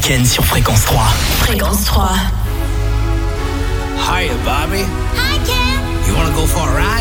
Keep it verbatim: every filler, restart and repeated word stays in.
week-end sur Fréquence trois. Fréquence trois. Hiya, Bobby. Hi, Ken. You wanna go for a ride?